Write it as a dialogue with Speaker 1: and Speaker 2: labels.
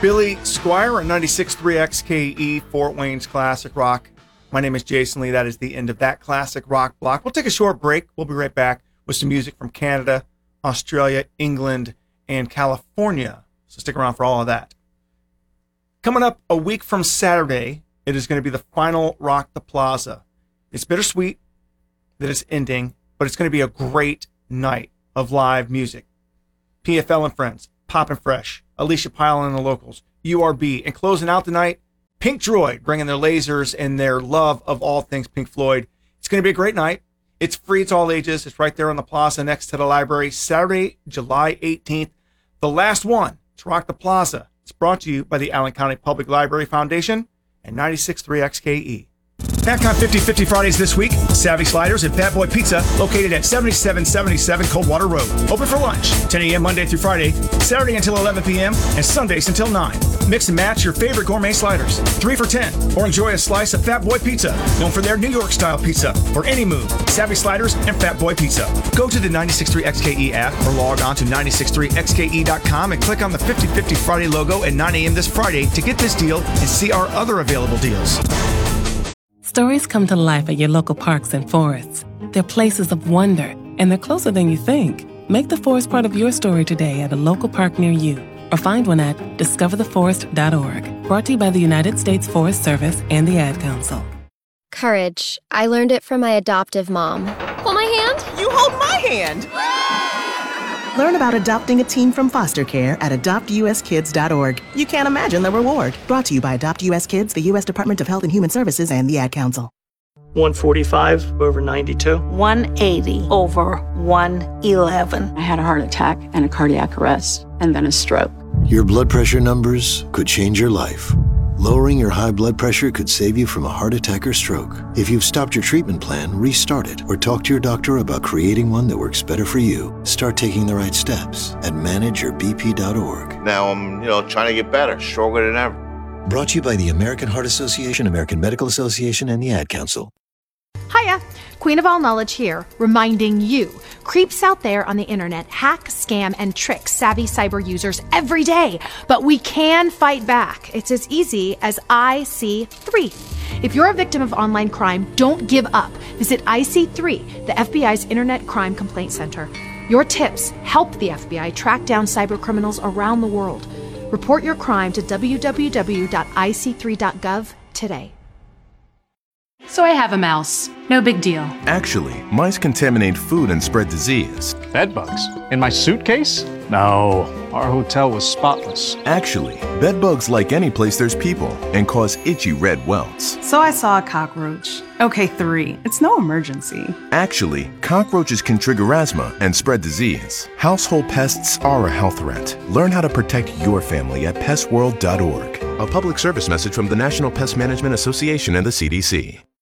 Speaker 1: Billy Squire on 96.3 XKE, Fort Wayne's Classic Rock. My name is Jason Lee. That is the end of that classic rock block. We'll take a short break. We'll be right back with some music from Canada, Australia, England, and California. So stick around for all of that. Coming up a week from Saturday, it is going to be the final Rock the Plaza. It's bittersweet that it's ending, but it's going to be a great night of live music. PFL and Friends, Poppin' Fresh, Alicia Pyle and the Locals, URB, and closing out the night, Pink Droid, bringing their lasers and their love of all things Pink Floyd. It's going to be a great night. It's free. It's all ages. It's right there on the plaza next to the library. Saturday, July 18th. The last one to Rock the Plaza. It's brought to you by the Allen County Public Library Foundation and 96.3 XKE. FatCon 50/50 Fridays this week. Savvy Sliders and Fat Boy Pizza, located at 7777 Coldwater Road. Open for lunch, 10 a.m. Monday through Friday, Saturday until 11 p.m., and Sundays until 9. Mix and match your favorite gourmet sliders, 3 for $10, or enjoy a slice of Fat Boy Pizza, known for their New York-style pizza. For any move, Savvy Sliders and Fat Boy Pizza. Go to the 96.3 XKE app or log on to 963xke.com and click on the 50/50 Friday logo at 9 a.m. this Friday to get this deal and see our other available deals.
Speaker 2: Stories come to life at your local parks and forests. They're places of wonder, and they're closer than you think. Make the forest part of your story today at a local park near you, or find one at discovertheforest.org. Brought to you by the United States Forest Service and the Ad Council.
Speaker 3: Courage. I learned it from my adoptive mom. Hold my hand.
Speaker 4: You hold my hand.
Speaker 5: Learn about adopting a teen from foster care at adoptuskids.org. You can't imagine the reward. Brought to you by Adopt US Kids, the U.S. Department of Health and Human Services, and the Ad Council.
Speaker 6: 145 over 92.
Speaker 7: 180 over 111.
Speaker 8: I had a heart attack and a cardiac arrest, and then a stroke.
Speaker 9: Your blood pressure numbers could change your life. Lowering your high blood pressure could save you from a heart attack or stroke. If you've stopped your treatment plan, restart it or talk to your doctor about creating one that works better for you. Start taking the right steps at manageyourbp.org.
Speaker 10: Now I'm, trying to get better, stronger than ever.
Speaker 9: Brought to you by the American Heart Association, American Medical Association, and the Ad Council.
Speaker 11: Hiya, Queen of All Knowledge here, reminding you, creeps out there on the internet hack, scam, and trick savvy cyber users every day. But we can fight back. It's as easy as IC3. If you're a victim of online crime, don't give up. Visit IC3, the FBI's Internet Crime Complaint Center. Your tips help the FBI track down cyber criminals around the world. Report your crime to www.ic3.gov today.
Speaker 12: So I have a mouse. No big deal.
Speaker 13: Actually, mice contaminate food and spread disease.
Speaker 14: Bed bugs? In my suitcase? No, our hotel was spotless.
Speaker 13: Actually, bed bugs like any place there's people and cause itchy red welts.
Speaker 15: So I saw a cockroach. Okay, 3. It's no emergency.
Speaker 13: Actually, cockroaches can trigger asthma and spread disease. Household pests are a health threat. Learn how to protect your family at pestworld.org. A public service message from the National Pest Management Association and the CDC.